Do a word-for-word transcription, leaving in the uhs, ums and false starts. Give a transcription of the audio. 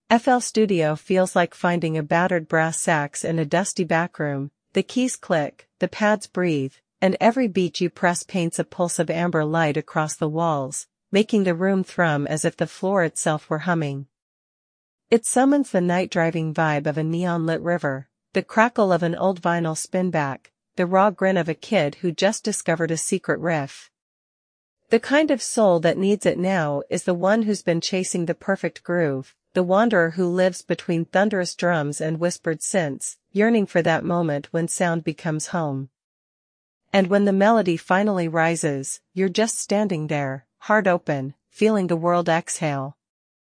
F L Studio feels like finding a battered brass sax in a dusty backroom. The keys click, the pads breathe, and every beat you press paints a pulse of amber light across the walls, making the room thrum as if the floor itself were humming. It summons the night-driving vibe of a neon-lit river, the crackle of an old vinyl spinback, the raw grin of a kid who just discovered a secret riff. The kind of soul that needs it now is the one who's been chasing the perfect groove, the wanderer who lives between thunderous drums and whispered synths, yearning for that moment when sound becomes home. And when the melody finally rises, you're just standing there, heart open, feeling the world exhale.